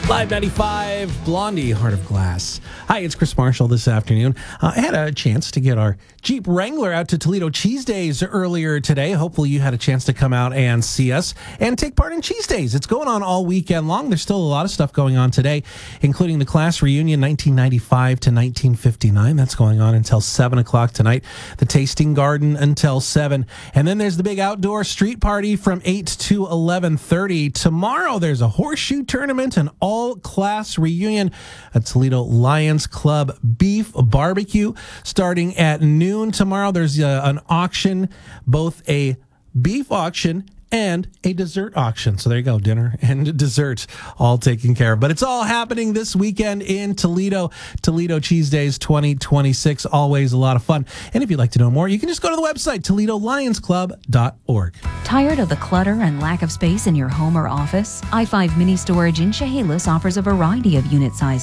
Live 95, Blondie, Heart of Glass. Hi, it's Chris Marshall this afternoon. I had a chance to get our Jeep Wrangler out to Toledo Cheese Days earlier today. Hopefully you had a chance to come out and see us and take part in Cheese Days. It's going on all weekend long. There's still a lot of stuff going on today, including the class reunion 1995 to 1959. That's going on until 7 o'clock tonight. The Tasting Garden until 7. And then there's the big outdoor street party from 8 to 11:30. Tomorrow there's a horseshoe tournament and all-class reunion at Toledo Lions Club Beef Barbecue starting at noon tomorrow. There's an auction, both a beef auction and a dessert auction. So there you go, dinner and dessert all taken care of. But it's all happening this weekend in Toledo. Toledo Cheese Days 2026, always a lot of fun. And if you'd like to know more, you can just go to the website, ToledoLionsClub.org. Tired of the clutter and lack of space in your home or office? I-5 Mini Storage in Chehalis offers a variety of unit sizes.